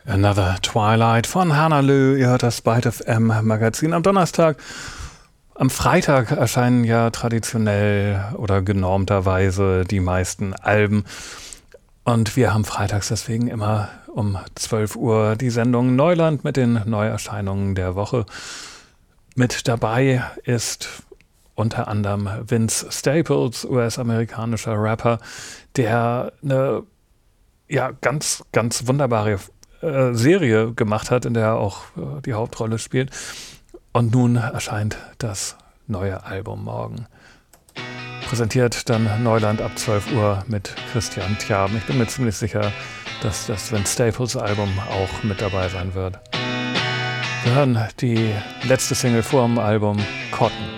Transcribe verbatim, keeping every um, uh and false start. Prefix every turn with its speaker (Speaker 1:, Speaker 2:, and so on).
Speaker 1: Another Twilight von Hannah Lü. Ihr hört das Byte F M Magazin am Donnerstag. Am Freitag erscheinen ja traditionell oder genormterweise die meisten Alben. Und wir haben freitags deswegen immer um zwölf Uhr die Sendung Neuland mit den Neuerscheinungen der Woche. Mit dabei ist unter anderem Vince Staples, U S-amerikanischer Rapper, der eine ja, ganz, ganz wunderbare äh, Serie gemacht hat, in der er auch äh, die Hauptrolle spielt. Und nun erscheint das neue Album morgen. Präsentiert dann Neuland ab zwölf Uhr mit Christian Tjaben. Ich bin mir ziemlich sicher, dass das Vince Staples Album auch mit dabei sein wird. Wir hören die letzte Single vor dem Album, Cotton.